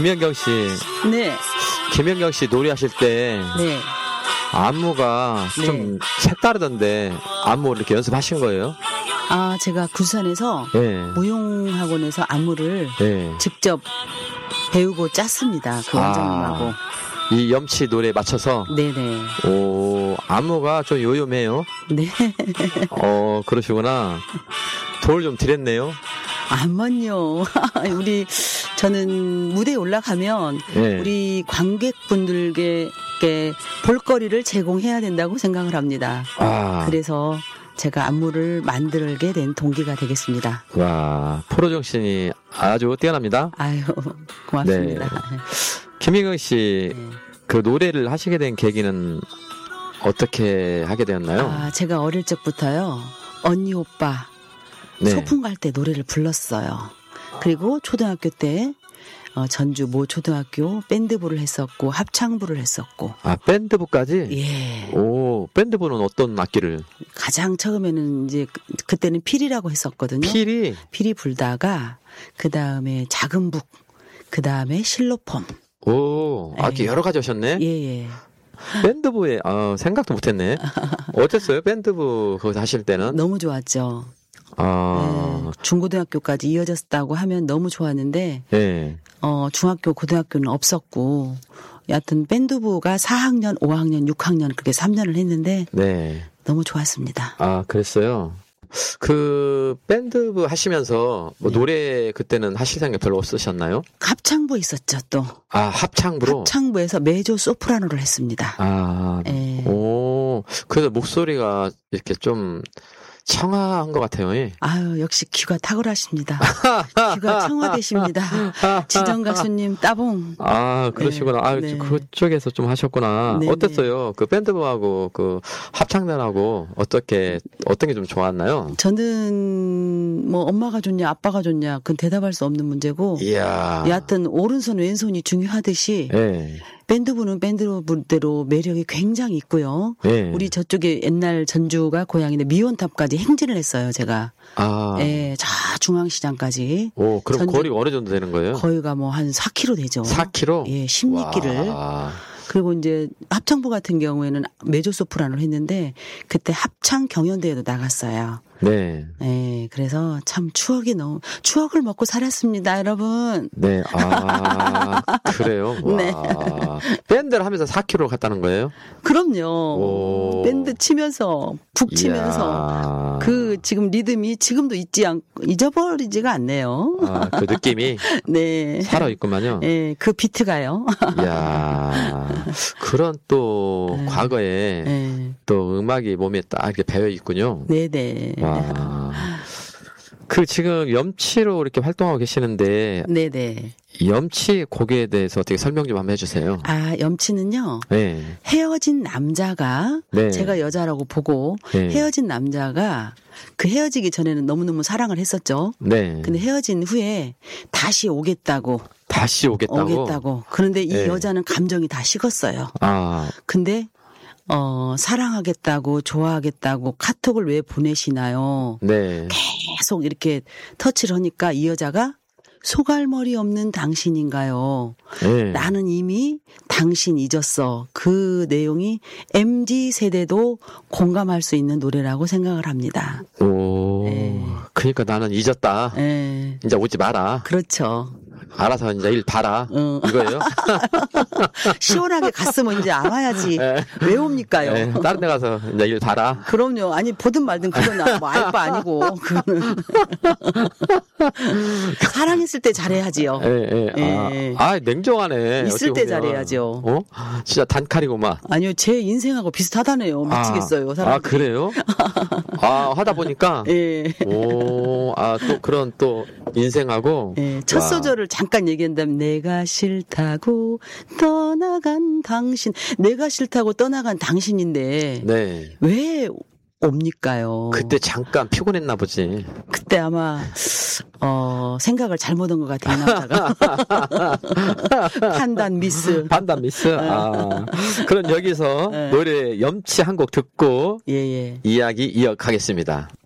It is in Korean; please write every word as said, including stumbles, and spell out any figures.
김연경 씨. 네. 김연경 씨 노래하실 때. 네. 안무가 네. 좀 색다르던데, 안무 이렇게 연습하신 거예요? 아, 제가 구산에서 네. 무용학원에서 안무를 네. 직접 배우고 짰습니다. 그 원장님하고. 아, 이 염치 노래에 맞춰서? 네네. 오, 안무가 좀 요염해요? 네. 어, 그러시구나. 도움을 좀 드렸네요. 안만요. 우리, 저는 무대에 올라가면, 네. 우리 관객분들께 볼거리를 제공해야 된다고 생각을 합니다. 아. 그래서 제가 안무를 만들게 된 동기가 되겠습니다. 와, 프로 정신이 아주 뛰어납니다. 아유, 고맙습니다. 네. 김인경 씨, 네. 그 노래를 하시게 된 계기는 어떻게 하게 되었나요? 아, 제가 어릴 적부터요, 언니 오빠, 네. 소풍 갈 때 노래를 불렀어요. 그리고 초등학교 때 어, 전주 모 초등학교 밴드부를 했었고 합창부를 했었고. 아, 밴드부까지? 예. 오, 밴드부는 어떤 악기를? 가장 처음에는 이제 그, 그때는 필이라고 했었거든요. 필이? 필이 불다가 그 다음에 작은 북, 그 다음에 실로폰. 오, 악기 예. 여러 가지 하셨네? 예예. 밴드부에 아, 생각도 못했네. 어땠어요? 밴드부 거기서 하실 때는? 너무 좋았죠. 아, 네, 중고등학교까지 이어졌다고 하면 너무 좋았는데 예. 어, 중학교, 고등학교는 없었고 여하튼 밴드부가 사 학년, 오 학년, 육 학년 그렇게 삼 년을 했는데 네. 너무 좋았습니다. 아, 그랬어요. 그 밴드부 하시면서 뭐 네. 노래 그때는 하실 생각 별로 없으셨나요? 합창부 있었죠 또. 아, 합창부로? 합창부에서 메조 소프라노를 했습니다. 아, 예. 오, 그래서 목소리가 이렇게 좀 청아한 것 같아요. 예. 아유, 역시 귀가 탁월하십니다. 귀가 청아되십니다. 지정 가수님 따봉. 아, 그러시구나. 아, 네. 그쪽에서 좀 하셨구나. 네, 어땠어요? 그 밴드부하고 그 합창단하고 어떻게, 어떤 게 좀 좋았나요? 저는 뭐 엄마가 좋냐 아빠가 좋냐 그건 대답할 수 없는 문제고 이야. 여하튼 오른손 왼손이 중요하듯이 예. 밴드부는 밴드부대로 매력이 굉장히 있고요. 예. 우리 저쪽에 옛날 전주가 고향인데 미원탑까지 행진을 했어요, 제가. 아. 예, 저 중앙시장까지. 오, 그럼 전주- 거리가 어느 정도 되는 거예요? 거기가 뭐 한 사 킬로미터 되죠. 사 킬로미터? 예, 십육 기를. 와. 그리고 이제 합창부 같은 경우에는 메조 소프라노를 했는데 그때 합창 경연대회도 나갔어요. 네. 예, 그래서 참 추억이 너무 추억을 먹고 살았습니다, 여러분. 네. 아, 그래요? 와. 네. 밴드를 하면서 사 킬로미터로 갔다는 거예요? 그럼요. 오. 밴드 치면서 북 치면서 이야. 그 지금 리듬이 지금도 잊지 않 잊어버리지가 않네요. 아, 그 느낌이 네. 살아있구만요. 예, 그 비트가요. 이야. 그런 또 네. 과거에 예. 또 음악이 몸에 딱 이렇게 배어 있군요. 네네. 와. 그 지금 염치로 이렇게 활동하고 계시는데 네네. 염치 곡에 대해서 어떻게 설명 좀 한번 해주세요. 아, 염치는요. 네. 헤어진 남자가 네. 제가 여자라고 보고 네. 헤어진 남자가 그 헤어지기 전에는 너무너무 사랑을 했었죠. 네. 근데 헤어진 후에 다시 오겠다고 다시 오겠다고. 오겠다고. 그런데 이 네. 여자는 감정이 다 식었어요. 아, 근데 어 사랑하겠다고 좋아하겠다고 카톡을 왜 보내시나요? 네. 계속 이렇게 터치를 하니까 이 여자가 소갈머리 없는 당신인가요? 네. 나는 이미 당신 잊었어. 그 내용이 엠지 세대도 공감할 수 있는 노래라고 생각을 합니다. 오. 네. 그러니까 나는 잊었다. 예. 이제 오지 마라. 그렇죠. 알아서 이제 일 봐라. 어. 이거예요? 시원하게 갔으면 이제 알아야지. 네. 왜 옵니까요? 네, 다른 데 가서 이제 일 봐라. 그럼요. 아니 보든 말든 그건 뭐 알 바 아니고 그거는 사랑했을 때 잘해야지요. 예, 예. 아, 아, 냉정하네. 있을 어떻게 때 보면. 잘해야죠. 어? 진짜 단칼이구만. 아니요, 제 인생하고 비슷하다네요. 미치겠어요. 아, 사람. 아, 그래요? 아, 하다 보니까. 예. 오, 아, 또 그런 또 인생하고. 예, 첫 와. 소절을 잠깐 얘기한다면 내가 싫다고 떠나간 당신, 내가 싫다고 떠나간 당신인데 네. 왜 옵니까요? 그때 잠깐 피곤했나 보지. 그때 아마 어 생각을 잘못한 것 같아요, 남자가. 판단 미스. 판단 미스. 아. 그럼 여기서 네. 노래 염치 한 곡 듣고 예, 예. 이야기 이어가겠습니다.